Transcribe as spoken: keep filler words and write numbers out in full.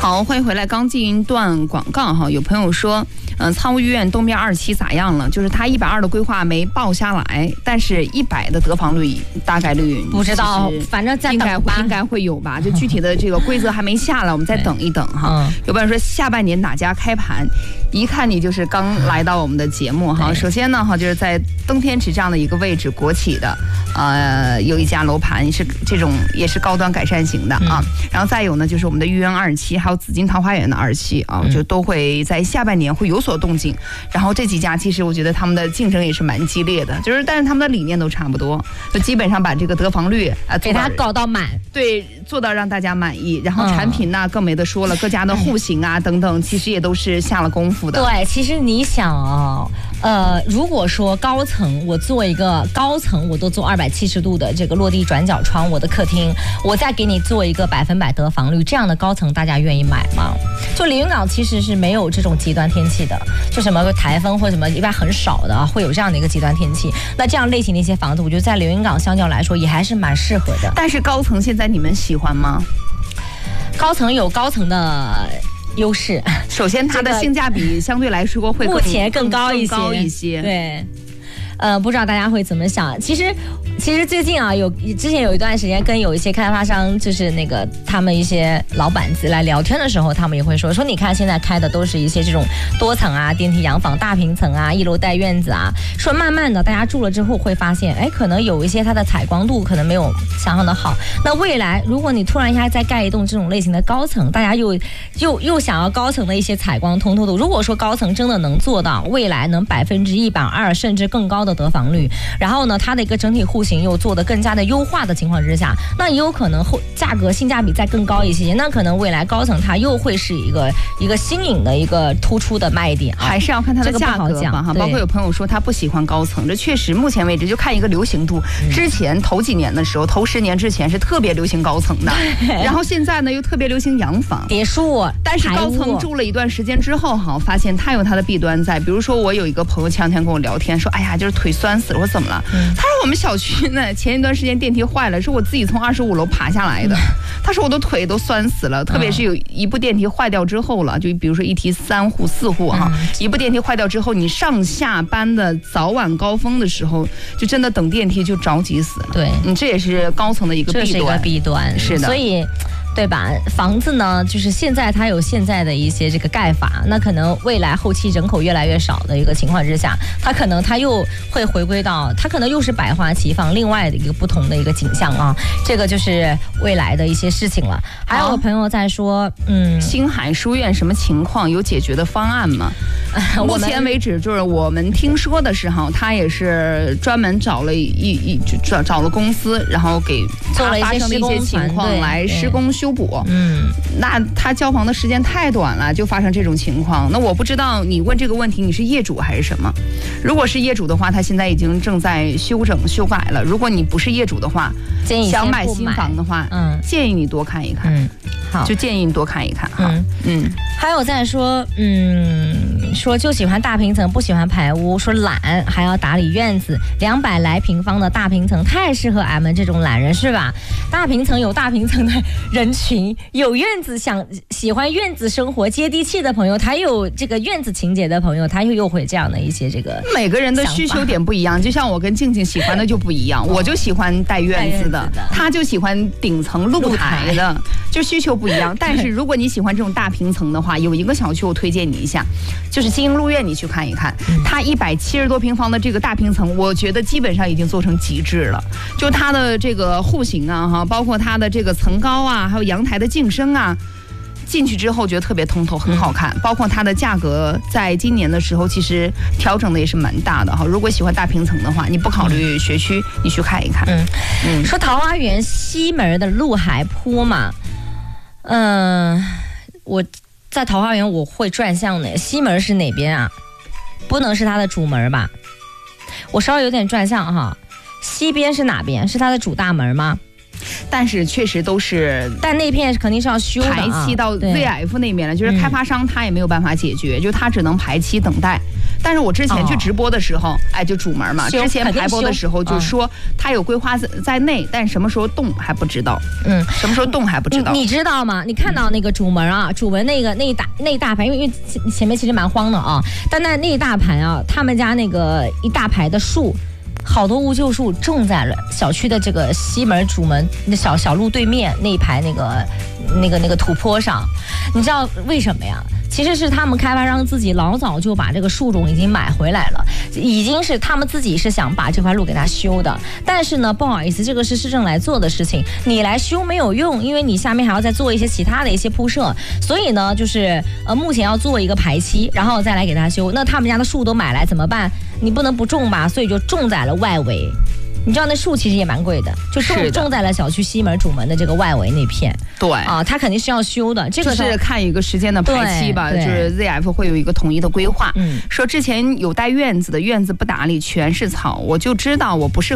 好，欢迎回来。刚进一段广告哈，有朋友说，嗯、呃，苍梧医院东边二期咋样了？就是他一百二的规划没报下来，但是一百的得房率大概率不知道，反正再等吧， 应该会有吧？就具体的这个规则还没下来，我们再等一等哈。有朋友说下半年哪家开盘？一看你就是刚来到我们的节目哈。首先呢哈，就是在登天池这样的一个位置，国企的，呃，有一家楼盘是这种也是高端改善型的啊。然后再有呢，就是我们的豫园二期，还有紫金桃花源的二期啊，就都会在下半年会有所动静。然后这几家其实我觉得他们的竞争也是蛮激烈的，就是但是他们的理念都差不多，就基本上把这个得房率啊给它搞到满， 对，做到让大家满意。然后产品呢、嗯、更没得说了，各家的户型啊等等，其实也都是下了功夫的。 对，其实你想哦，呃，如果说高层我做一个高层，我都做二百七十度的这个落地转角窗，我的客厅，我再给你做一个百分百得房率，这样的高层大家愿意买吗？就连云港其实是没有这种极端天气的，就什么台风或什么一般很少的会有这样的一个极端天气。那这样类型的一些房子，我觉得在连云港相较来说也还是蛮适合的。 但是高层现在你们喜欢吗？ 高层有高层的优势， 首先它的性价比相对来说会目前更高一些， 更高一些。 对。呃，不知道大家会怎么想？其实，其实最近啊，有之前有一段时间跟有一些开发商，就是那个他们一些老板子来聊天的时候，他们也会说说，你看现在开的都是一些这种多层啊、电梯洋房、大平层啊、一楼带院子啊。说慢慢的大家住了之后会发现，哎，可能有一些它的采光度可能没有想象的好。那未来如果你突然一下再盖一栋这种类型的高层，大家又又又想要高层的一些采光通透度，如果说高层真的能做到未来能百分之一百二甚至更高的得房率，然后呢，它的一个整体户型又做得更加的优化的情况之下，那也有可能后价格性价比再更高一些，那可能未来高层它又会是一个一个新颖的一个突出的卖点、啊， 还是要看它的价格吧哈。包括有朋友说他不喜欢高层，这确实目前为止就看一个流行度。之前头几年的时候，头十年之前是特别流行高层的，然后现在呢又特别流行洋房、 别墅， 但是高层住了一段时间之后哈，发现它有它的弊端在。比如说我有一个朋友前两天跟我聊天说，哎呀，就是腿酸死了，我说怎么了？嗯、他说我们小区呢前一段时间电梯坏了，是我自己从二十五楼爬下来的。嗯、他说我的腿都酸死了，特别是有一部电梯坏掉之后了，就比如说一梯三户四户哈、嗯，一部电梯坏掉之后，你上下班的早晚高峰的时候，就真的等电梯就着急死了。 对， 你、嗯、这也是高层的一个弊端， 这是一个弊端， 是的， 所以。对吧？房子呢，就是现在它有现在的一些这个盖法，那可能未来后期人口越来越少的一个情况之下，它可能它又会回归到，它可能又是百花齐放，另外的一个不同的一个景象啊。这个就是未来的一些事情了。还有朋友在说，嗯， 星海书院什么情况？有解决的方案吗？目前为止，就是我们听说的是哈，他也是专门找了一一找找了公司，然后给做了一些施工情况来施工修补。嗯，那他交房的时间太短了，就发生这种情况。那我不知道你问这个问题，你是业主还是什么？如果是业主的话，他现在已经正在修整修改了。如果你不是业主的话， 建议想买新房的话，嗯，建议你多看一看。嗯，好，就建议你多看一看哈。嗯嗯， 还有在说，嗯，说就喜欢大平层，不喜欢排屋，说懒还要打理院子，两百来平方的大平层太适合俺们这种懒人是吧？大平层有大平层的人群，有院子想喜欢院子生活接地气的朋友，他有这个院子情节的朋友，他又又会这样的一些这个每个人的需求点不一样，就像我跟静静喜欢的就不一样，我就喜欢带院子的，他就喜欢顶层露台的，就需求不一样。但是如果你喜欢这种大平层的话，有一个小区我推荐你一下，就是金鹰路苑，你去看一看，它一百七十多平方的这个大平层，我觉得基本上已经做成极致了。就它的这个户型啊，哈，包括它的这个层高啊，还有阳台的净声啊，进去之后觉得特别通透，很好看。嗯、包括它的价格，在今年的时候其实调整的也是蛮大的哈。如果喜欢大平层的话，你不考虑学区，你去看一看。嗯嗯，说桃花源西门的陆海坡嘛，嗯、呃，我在桃花源我会转向的，西门是哪边啊？不能是它的主门吧？我稍微有点转向哈，西边是哪边？是它的主大门吗？ 但是确实都是， 但那片肯定是要修的、啊， 排期到 Z F 那边了，就是开发商他也没有办法解决，嗯、就他只能排期等待。但是我之前去直播的时候，哦、哎，就主门嘛，之前排播的时候就说他有规划在在内，但什么时候动还不知道，嗯，什么时候动还不知道。 你, 你知道吗？你看到那个主门啊，主门那个那一大那一大排，因为因为前面其实蛮荒的啊，但那那一大排啊，他们家那个一大排的树。好多乌桕树种在了小区的这个西门主门那小小路对面那一排那个那个那个土坡上，你知道为什么呀？其实是他们开发商自己老早就把这个树种已经买回来了，已经是他们自己是想把这块路给它修的。但是呢，不好意思，这个是市政来做的事情，你来修没有用，因为你下面还要再做一些其他的一些铺设，所以呢，就是呃目前要做一个排期，然后再来给它修。那他们家的树都买来怎么办？你不能不种吧，所以就种在了外围。你知道那树其实也蛮贵的，就种种在了小区西门主门的这个外围那片。 对啊，它肯定是要修的。这个是看一个时间的排期吧，就是 Z F 会有一个统一的规划。嗯，说之前有带院子的，院子不打理全是草，我就知道我不是。